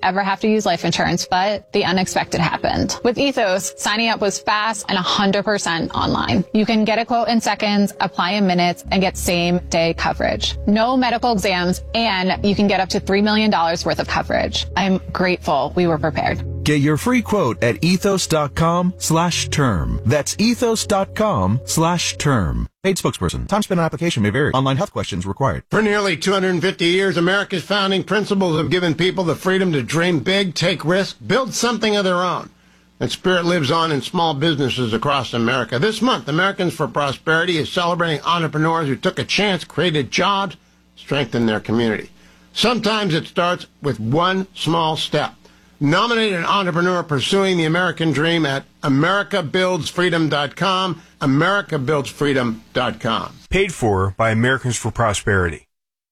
ever have to use life insurance, but the unexpected happened. With Ethos, signing up was fast and 100% online. You can get a quote in seconds, apply in minutes, and get same-day coverage. No medical exams, and you can get up to $3 million worth of coverage. I'm grateful we were prepared. Get your free quote at ethos.com/term. That's ethos.com/term. Paid spokesperson. Time spent on application may vary. Online health questions required. For nearly 250 years, America's founding principles have given people the freedom to dream big, take risks, build something of their own. That spirit lives on in small businesses across America. This month, Americans for Prosperity is celebrating entrepreneurs who took a chance, created jobs, strengthened their community. Sometimes it starts with one small step. Nominate an entrepreneur pursuing the American dream at americabuildsfreedom.com, americabuildsfreedom.com. Paid for by Americans for Prosperity.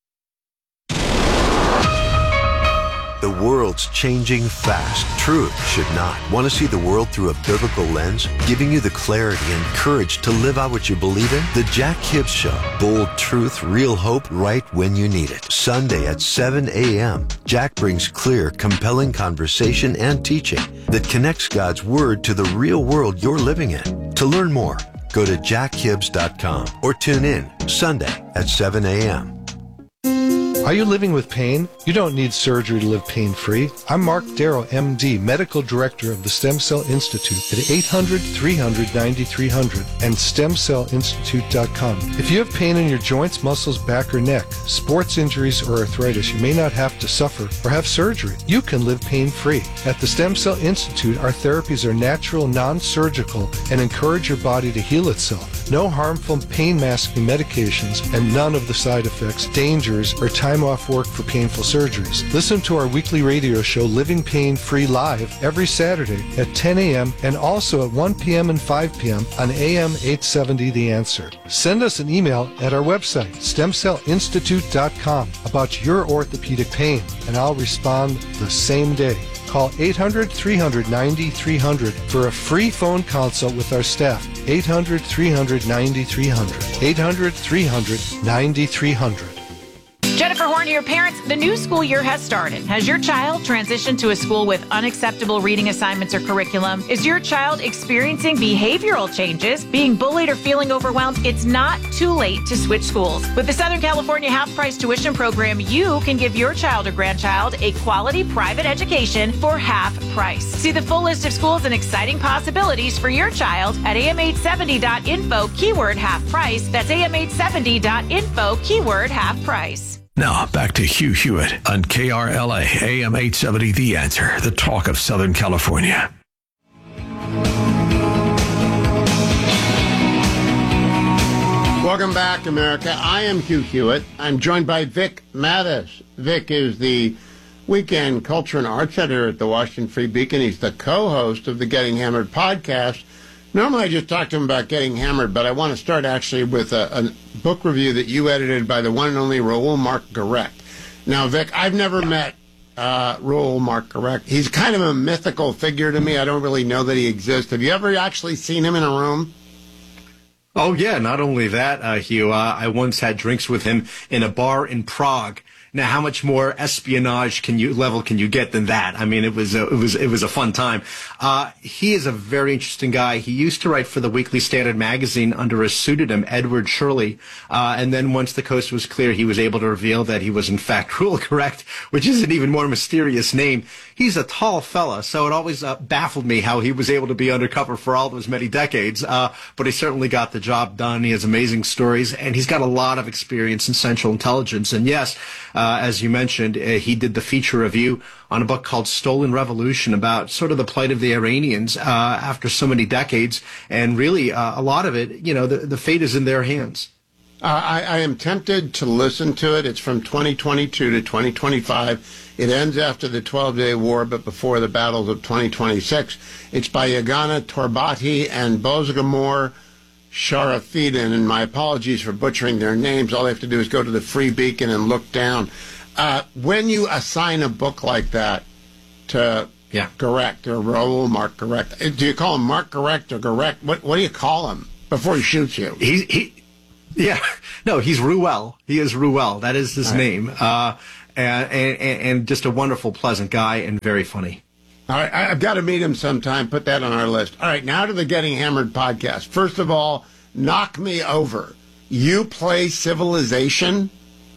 The world's changing fast. Truth should not. Want to see the world through a biblical lens? Giving you the clarity and courage to live out what you believe in? The Jack Hibbs Show. Bold truth, real hope, right when you need it. Sunday at 7 a.m. Jack brings clear, compelling conversation and teaching that connects God's Word to the real world you're living in. To learn more, go to jackhibbs.com or tune in Sunday at 7 a.m. Are you living with pain? You don't need surgery to live pain-free. I'm Mark Darrow, MD, Medical Director of the Stem Cell Institute at 800-300-9300 and stemcellinstitute.com. If you have pain in your joints, muscles, back, or neck, sports injuries, or arthritis, you may not have to suffer or have surgery. You can live pain-free. At the Stem Cell Institute, our therapies are natural, non-surgical, and encourage your body to heal itself. No harmful pain-masking medications and none of the side effects, dangers, or time off work for painful surgeries. Listen to our weekly radio show, Living Pain Free Live, every Saturday at 10 a.m. and also at 1 p.m. and 5 p.m. on AM 870 The Answer. Send us an email at our website, stemcellinstitute.com, about your orthopedic pain, and I'll respond the same day. Call 800-300-9300 for a free phone consult with our staff. 800-300-9300. 800-300-9300. Jennifer Horn, your parents, the new school year has started. Has your child transitioned to a school with unacceptable reading assignments or curriculum? Is your child experiencing behavioral changes, being bullied, or feeling overwhelmed? It's not too late to switch schools. With the Southern California half-price tuition program, you can give your child or grandchild a quality private education for half price. See the full list of schools and exciting possibilities for your child at am870.info, keyword half price. That's am870.info, keyword half price. Now, back to Hugh Hewitt on KRLA, AM 870, The Answer, the talk of Southern California. Welcome back, America. I am Hugh Hewitt. I'm joined by Vic Mathis. Vic is the weekend culture and arts editor at the Washington Free Beacon. He's the co-host of the Getting Hammered podcast. Normally I just talk to him about Getting Hammered, but I want to start actually with a book review that you edited by the one and only Raoul Marc Garrett. Now, Vic, I've never met Raoul Marc Garrett. He's kind of a mythical figure to me. I don't really know that he exists. Have you ever actually seen him in a room? Oh, yeah. Not only that, Hugh, I once had drinks with him in a bar in Prague. Now, how much more espionage can you get than that? I mean, it was a fun time. He is a very interesting guy. He used to write for the Weekly Standard magazine under a pseudonym, Edward Shirley. And then once the coast was clear, he was able to reveal that he was in fact Raoul Garrett, which is an even more mysterious name. He's a tall fella, so it always baffled me how he was able to be undercover for all those many decades. But he certainly got the job done. He has amazing stories, and he's got a lot of experience in Central Intelligence. And yes, as you mentioned, he did the feature review on a book called Stolen Revolution about sort of the plight of the Iranians after so many decades. And really, a lot of it, the fate is in their hands. I am tempted to listen to it. It's from 2022 to 2025. It ends after the 12-day war, but before the battles of 2026. It's by Yagana Torbati and Bozgumur Sharafidin, and my apologies for butchering their names. All they have to do is go to the Free Beacon and look down. When you assign a book like that to Garrett or Raoul Marc Garrett, do you call him Marc Garrett or Garrett? What do you call him before he shoots you? He's Ruel. He is Ruel. That is his name. and just a wonderful, pleasant guy and very funny. All right, I've got to meet him sometime. Put that on our list. All right, now to the Getting Hammered podcast. First of all, knock me over. You play Civilization?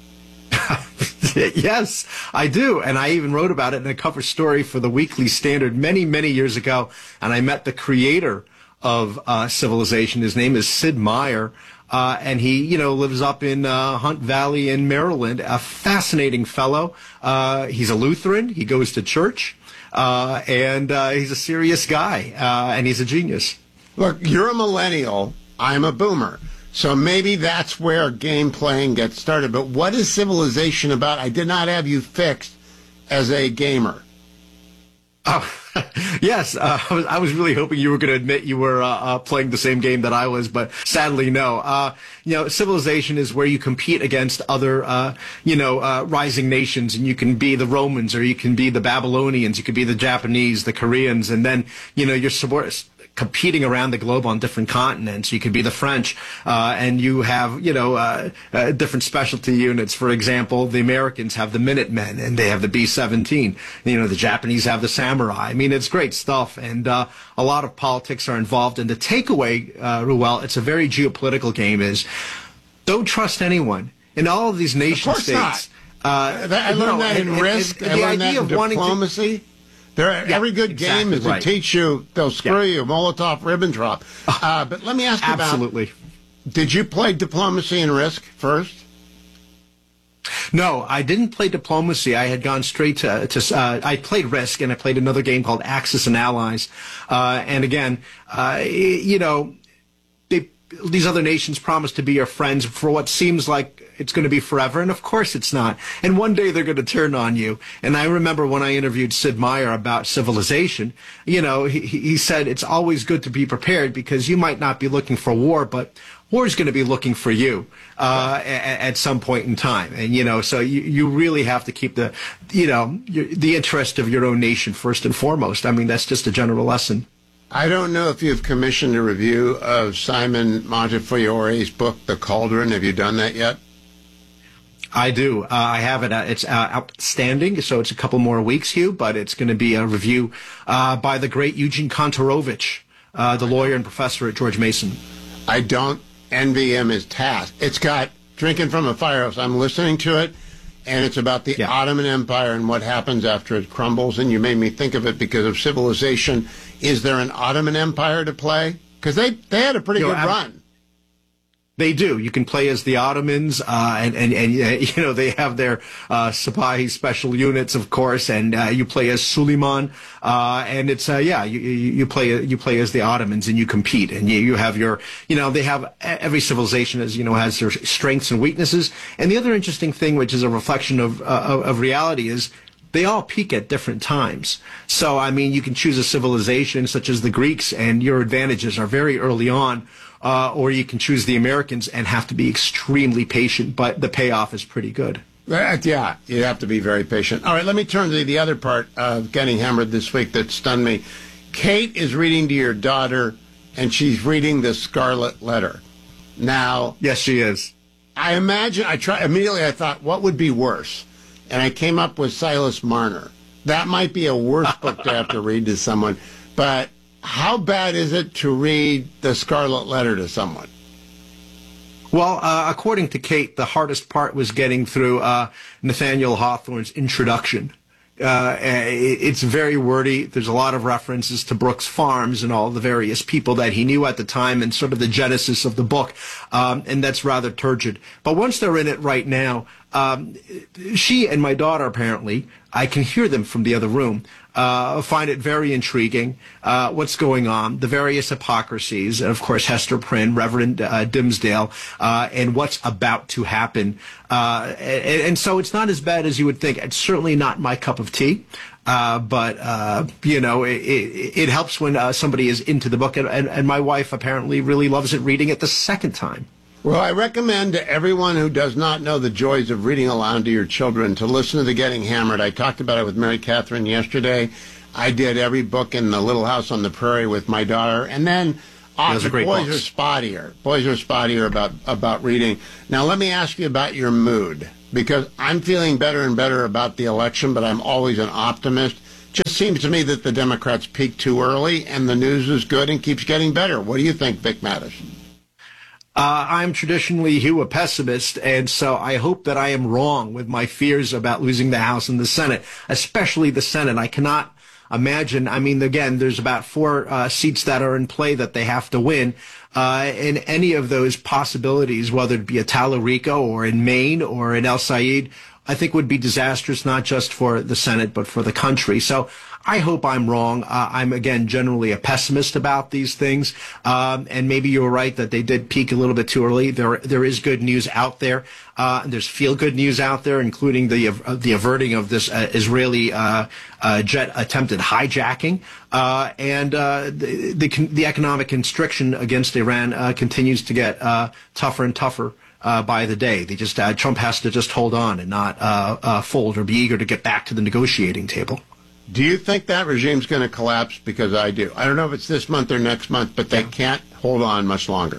Yes, I do. And I even wrote about it in a cover story for the Weekly Standard many, many years ago. And I met the creator of Civilization. His name is Sid Meier. And he, lives up in Hunt Valley in Maryland. A fascinating fellow. He's a Lutheran. He goes to church. And he's a serious guy. And he's a genius. Look, you're a millennial. I'm a boomer. So maybe that's where game playing gets started. But what is Civilization about? I did not have you fixed as a gamer. Oh, yes. I was really hoping you were going to admit you were playing the same game that I was, but sadly, no. Civilization is where you compete against other, rising nations, and you can be the Romans, or you can be the Babylonians, you could be the Japanese, the Koreans, and then, you're competing around the globe on different continents. You could be the French, and you have, different specialty units. For example, the Americans have the Minutemen, and they have the B-17. The Japanese have the Samurai. I mean, it's great stuff, and a lot of politics are involved. And the takeaway, Ruel, it's a very geopolitical game, is don't trust anyone. In all of these nation states. I learned that in Risk. I learned that in diplomacy. Every good game is to teach you, they'll screw you, Molotov-Ribbentrop. But let me ask you absolutely. Did you play diplomacy and Risk first? No, I didn't play diplomacy. I had gone straight to I played Risk, and I played another game called Axis and Allies. And again, these other nations promise to be your friends for what seems like it's going to be forever, and of course it's not. And one day they're going to turn on you. And I remember when I interviewed Sid Meier about Civilization, he said it's always good to be prepared, because you might not be looking for war, but war is going to be looking for you at some point in time. And, so you really have to keep the interest of your own nation first and foremost. I mean, that's just a general lesson. I don't know if you've commissioned a review of Simon Montefiore's book, The Cauldron. Have you done that yet? I do. I have it. It's outstanding, so it's a couple more weeks, Hugh, but it's going to be a review by the great Eugene Kontorovich, the lawyer and professor at George Mason. I don't envy him his task. It's got Drinking from a Fire Hose. I'm listening to it, and it's about the Ottoman Empire and what happens after it crumbles, and you made me think of it because of Civilization. Is there an Ottoman Empire to play? Because they had a pretty good run. They do. You can play as the Ottomans, and they have their Sipahi special units, of course, and you play as Suleiman, and it's you play as the Ottomans, and you compete, and you have your they have every civilization has their strengths and weaknesses, and the other interesting thing, which is a reflection of reality, is they all peak at different times. So, I mean, you can choose a civilization such as the Greeks, and your advantages are very early on, or you can choose the Americans and have to be extremely patient, but the payoff is pretty good. Yeah, you have to be very patient. All right, let me turn to the other part of Getting Hammered this week that stunned me. Kate is reading to your daughter, and she's reading The Scarlet Letter. Now... Yes, she is. I imagine, immediately I thought, what would be worse? And I came up with Silas Marner. That might be a worse book to have to read to someone. But how bad is it to read The Scarlet Letter to someone? Well, according to Kate, the hardest part was getting through Nathaniel Hawthorne's introduction. It's very wordy. There's a lot of references to Brooks Farms and all the various people that he knew at the time and sort of the genesis of the book. And that's rather turgid. But once they're in it right now, she and my daughter, apparently, I can hear them from the other room, find it very intriguing, what's going on, the various hypocrisies, and of course Hester Prynne, Reverend Dimsdale, and what's about to happen. And so it's not as bad as you would think. It's certainly not my cup of tea. But it helps when somebody is into the book, and my wife apparently really loves it reading it the second time. Well, I recommend to everyone who does not know the joys of reading aloud to your children to listen to the Getting Hammered. I talked about it with Mary Catherine yesterday. I did every book in the Little House on the Prairie with my daughter. And then Those are great boys books. are spottier. Boys are spottier about reading. Now, let me ask you about your mood, because I'm feeling better and better about the election, but I'm always an optimist. Just seems to me that the Democrats peaked too early, and the news is good and keeps getting better. What do you think, Vic Mattis? I'm traditionally, Hugh, a pessimist, and so I hope that I am wrong with my fears about losing the House and the Senate, especially the Senate. I cannot imagine. I mean, again, there's about 4 seats that are in play that they have to win. In any of those possibilities, whether it be at Tallarico or in Maine or in El Said, I think would be disastrous, not just for the Senate, but for the country. So I hope I'm wrong. I'm, again, generally a pessimist about these things. And maybe you're right that they did peak a little bit too early. There is good news out there. There's feel-good news out there, including the averting of this Israeli jet attempted hijacking. And the economic constriction against Iran continues to get tougher and tougher. By the day. Trump has to just hold on and not fold or be eager to get back to the negotiating table. Do you think that regime's going to collapse? Because I do. I don't know if it's this month or next month, but they can't hold on much longer.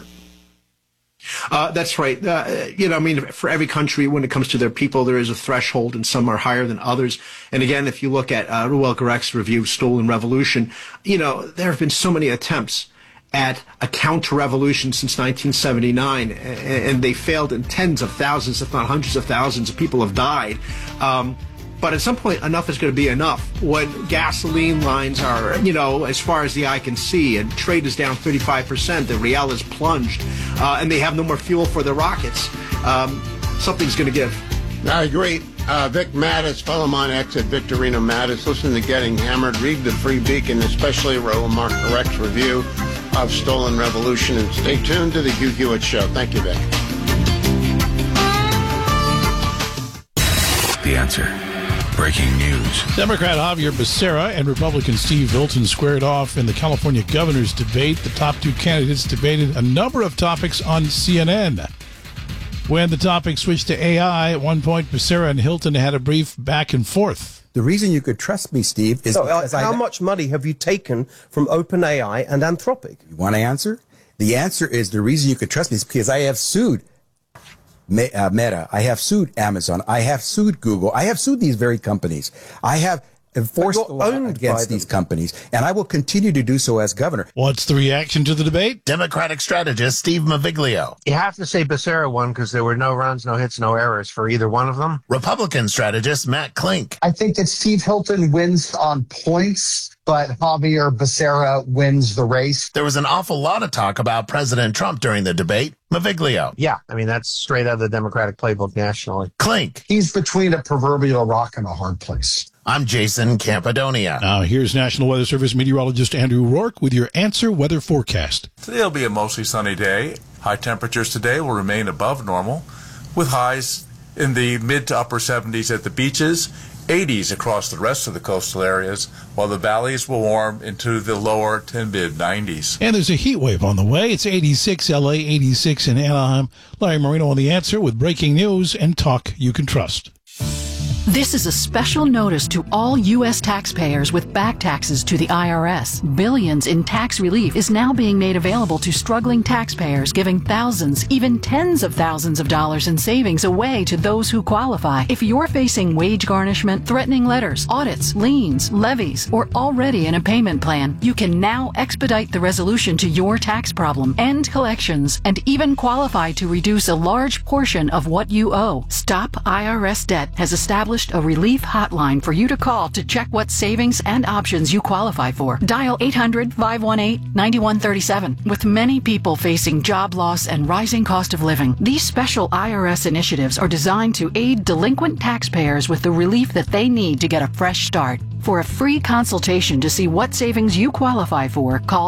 That's right. For every country, when it comes to their people, there is a threshold, and some are higher than others. And again, if you look at Ruel Garek's review, Stolen Revolution, there have been so many attempts at a counter-revolution since 1979, and they failed in tens of thousands, if not hundreds of thousands of people have died. But at some point, enough is going to be enough. When gasoline lines are, as far as the eye can see, and trade is down 35%, the real is plunged, and they have no more fuel for their rockets, something's going to give. I agree. Vic Mattis, follow him on X at Victorino Mattis. Listen to Getting Hammered. Read the Free Beacon, especially Raul Mark Garek's review of Stolen Revolution. And stay tuned to the Hugh Hewitt Show. Thank you, Vic. The Answer. Breaking news. Democrat Javier Becerra and Republican Steve Hilton squared off in the California governor's debate. The top 2 candidates debated a number of topics on CNN. When the topic switched to AI, at one point, Becerra and Hilton had a brief back and forth. The reason you could trust me, Steve, is because how much money have you taken from OpenAI and Anthropic? You want to answer? The answer is the reason you could trust me is because I have sued Meta. I have sued Amazon. I have sued Google. I have sued these very companies. I have enforced the law against these companies, and I will continue to do so as governor. What's the reaction to the debate? Democratic strategist Steve Maviglio. You have to say Becerra won because there were no runs, no hits, no errors for either one of them. Republican strategist Matt Klink. I think that Steve Hilton wins on points, but Javier Becerra wins the race. There was an awful lot of talk about President Trump during the debate. Maviglio. Yeah, I mean, that's straight out of the Democratic playbook nationally. Klink. He's between a proverbial rock and a hard place. I'm Jason Campadonia. Now, here's National Weather Service meteorologist Andrew Rourke with your Answer Weather Forecast. Today will be a mostly sunny day. High temperatures today will remain above normal, with highs in the mid to upper 70s at the beaches, 80s across the rest of the coastal areas, while the valleys will warm into the lower to mid 90s. And there's a heat wave on the way. It's 86 LA, 86 in Anaheim. Larry Marino on The Answer with breaking news and talk you can trust. This is a special notice to all U.S. taxpayers with back taxes to the IRS. Billions in tax relief is now being made available to struggling taxpayers, giving thousands, even tens of thousands of dollars in savings away to those who qualify. If you're facing wage garnishment, threatening letters, audits, liens, levies, or already in a payment plan, you can now expedite the resolution to your tax problem, end collections, and even qualify to reduce a large portion of what you owe. Stop IRS Debt has established a relief hotline for you to call to check what savings and options you qualify for. Dial 800-518-9137. With many people facing job loss and rising cost of living, these special IRS initiatives are designed to aid delinquent taxpayers with the relief that they need to get a fresh start. For a free consultation to see what savings you qualify for, call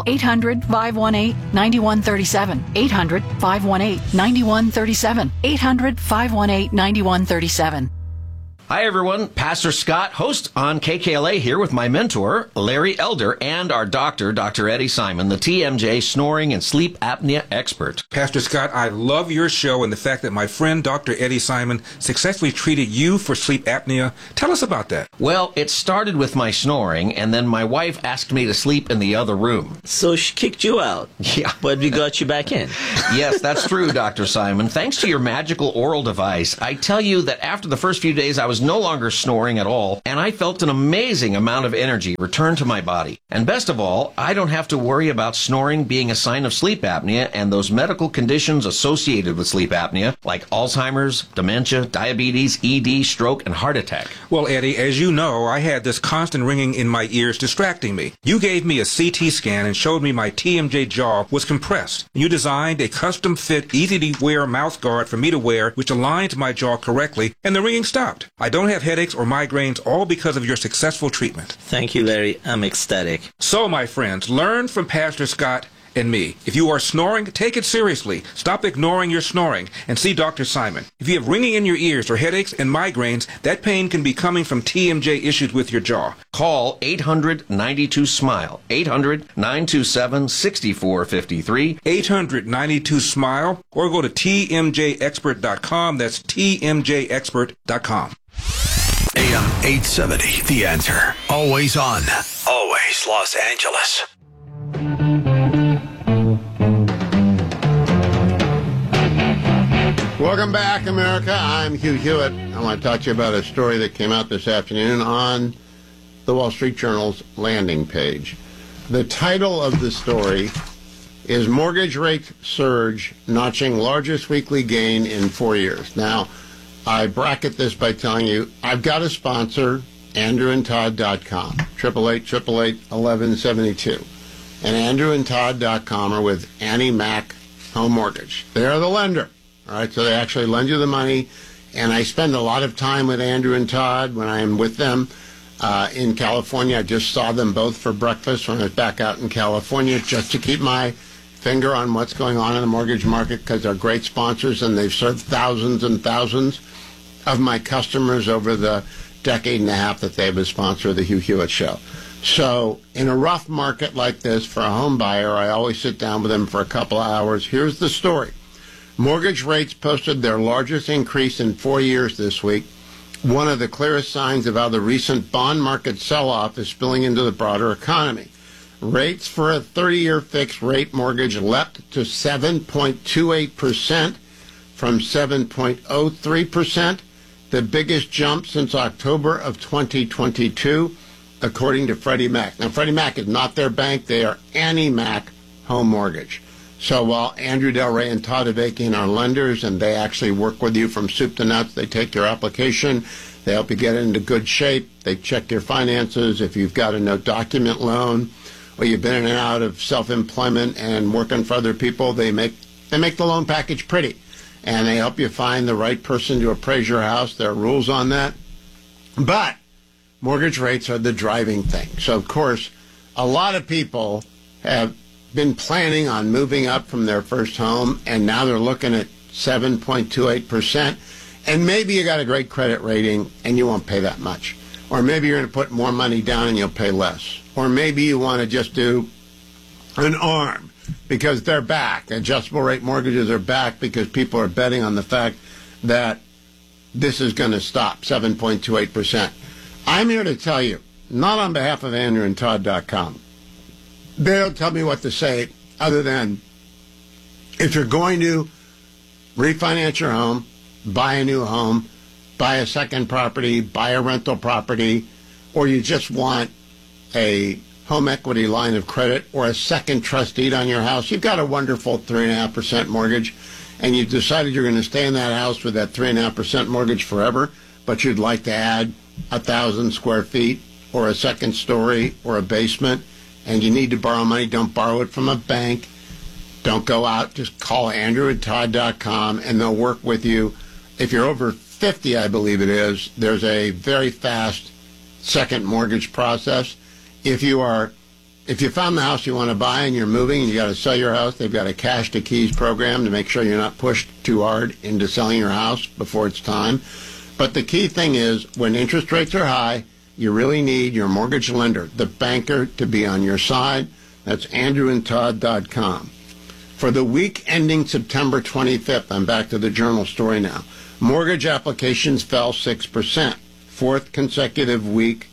800-518-9137. 800-518-9137. 800-518-9137. Hi, everyone. Pastor Scott, host on KKLA, here with my mentor, Larry Elder, and our doctor, Dr. Eddie Simon, the TMJ snoring and sleep apnea expert. Pastor Scott, I love your show and the fact that my friend, Dr. Eddie Simon, successfully treated you for sleep apnea. Tell us about that. Well, it started with my snoring, and then my wife asked me to sleep in the other room. So she kicked you out? Yeah. But we got you back in. Yes, that's true, Dr. Simon. Thanks to your magical oral device, I tell you that after the first few days, I was no longer snoring at all, and I felt an amazing amount of energy return to my body. And best of all, I don't have to worry about snoring being a sign of sleep apnea and those medical conditions associated with sleep apnea, like Alzheimer's, dementia, diabetes, ED, stroke, and heart attack. Well, Eddie, as you know, I had this constant ringing in my ears distracting me. You gave me a CT scan and showed me my TMJ jaw was compressed. You designed a custom-fit, easy-to-wear mouth guard for me to wear, which aligns my jaw correctly, and the ringing stopped. I don't have headaches or migraines, all because of your successful treatment. Thank you, Larry. I'm ecstatic. So, my friends, learn from Pastor Scott and me. If you are snoring, take it seriously. Stop ignoring your snoring and see Dr. Simon. If you have ringing in your ears or headaches and migraines, that pain can be coming from TMJ issues with your jaw. Call 800-92-SMILE, 800-927-6453, 800-92-SMILE, or go to tmjexpert.com. That's tmjexpert.com. AM 870, The Answer. Always on. Always Los Angeles. Welcome back, America. I'm Hugh Hewitt. I want to talk to you about a story that came out this afternoon on the Wall Street Journal's landing page. The title of the story is Mortgage Rate Surge Notching Largest Weekly Gain in 4 Years. Now, I bracket this by telling you I've got a sponsor, AndrewandTodd.com, 888-888-1172. And AndrewandTodd.com are with Annie Mac Home Mortgage. They're the lender. All right, so they actually lend you the money, and I spend a lot of time with Andrew and Todd when I am with them in California. I just saw them both for breakfast when I was back out in California just to keep my finger on what's going on in the mortgage market because they're great sponsors, and they've served thousands and thousands of my customers over the decade and a half that they've been a sponsor of the Hugh Hewitt Show. So in a rough market like this for a home buyer, I always sit down with them for a couple of hours. Here's the story. Mortgage rates posted their largest increase in 4 years this week, one of the clearest signs of how the recent bond market sell-off is spilling into the broader economy. Rates for a 30-year fixed-rate mortgage leapt to 7.28% from 7.03%, the biggest jump since October of 2022, according to Freddie Mac. Now, Freddie Mac is not their bank. They are Annie Mac Home Mortgage. So while Andrew Del Rey and Todd Avakian are lenders, and they actually work with you from soup to nuts, they take your application, they help you get it into good shape, they check your finances. If you've got a no-document loan or you've been in and out of self-employment and working for other people, they make the loan package pretty. And they help you find the right person to appraise your house. There are rules on that. But mortgage rates are the driving thing. So, of course, a lot of people have been planning on moving up from their first home, and now they're looking at 7.28%. And maybe you got a great credit rating and you won't pay that much. Or maybe you're going to put more money down and you'll pay less. Or maybe you want to just do an ARM because they're back. Adjustable rate mortgages are back because people are betting on the fact that this is going to stop, 7.28%. I'm here to tell you, not on behalf of AndrewandTodd.com. They don't tell me what to say other than if you're going to refinance your home, buy a new home, buy a second property, buy a rental property, or you just want a home equity line of credit or a second trust deed on your house, you've got a wonderful 3.5% mortgage, and you've decided you're going to stay in that house with that 3.5% mortgage forever, but you'd like to add 1,000 square feet or a second story or a basement, and you need to borrow money, don't borrow it from a bank. Don't go out. Just call AndrewandTodd.com, and they'll work with you. If you're over 50, I believe it is, there's a very fast second mortgage process. If you found the house you want to buy and you're moving and you got to sell your house, they've got a cash to keys program to make sure you're not pushed too hard into selling your house before it's time. But the key thing is, when interest rates are high, you really need your mortgage lender, the banker, to be on your side. That's andrewandtodd.com. For the week ending September 25th, I'm back to the Journal story now, mortgage applications fell 6%, fourth consecutive week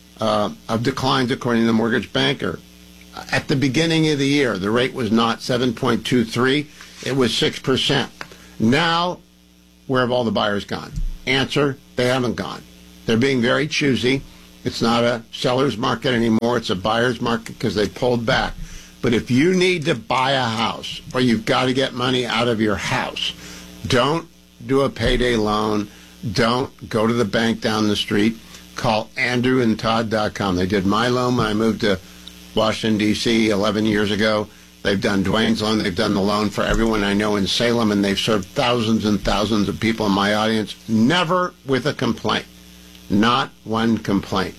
of declines according to the mortgage banker. At the beginning of the year, the rate was not 7.23, it was 6%. Now, where have all the buyers gone? Answer, they haven't gone. They're being very choosy. It's not a seller's market anymore. It's a buyer's market because they pulled back. But if you need to buy a house or you've got to get money out of your house, don't do a payday loan. Don't go to the bank down the street. Call andrewandtodd.com. They did my loan when I moved to Washington, D.C. 11 years ago. They've done Dwayne's loan. They've done the loan for everyone I know in Salem, and they've served thousands and thousands of people in my audience, never with a complaint. Not one complaint.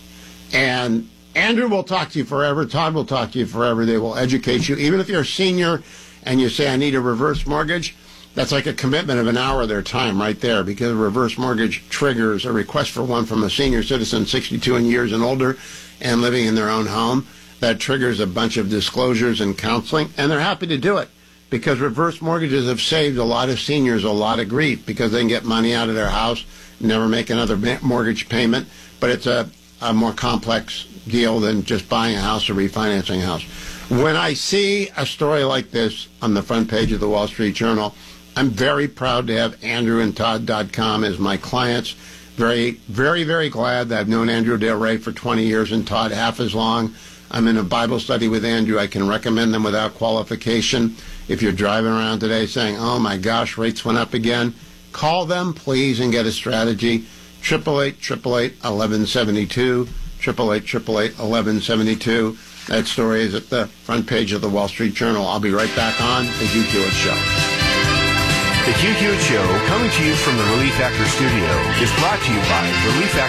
And Andrew will talk to you forever. Todd will talk to you forever. They will educate you. Even if you're a senior and you say, I need a reverse mortgage, that's like a commitment of an hour of their time right there, because a reverse mortgage triggers a request for one from a senior citizen, 62 years and older, and living in their own home. That triggers a bunch of disclosures and counseling, and they're happy to do it because reverse mortgages have saved a lot of seniors a lot of grief because they can get money out of their house, never make another mortgage payment, but it's a more complex deal than just buying a house or refinancing a house. When I see a story like this on the front page of the Wall Street Journal, I'm very proud to have andrewandtodd.com as my clients. Very, very, very glad that I've known Andrew Del Rey for 20 years and Todd half as long. I'm in a Bible study with Andrew. I can recommend them without qualification. If you're driving around today saying, oh my gosh, rates went up again, call them, please, and get a strategy. 888-888-1172, 888-888-1172. That story is at the front page of the Wall Street Journal. I'll be right back on The Hugh Hewitt Show. The Hugh Hewitt Show, coming to you from the Relief Factor Studio, is brought to you by Relief Factor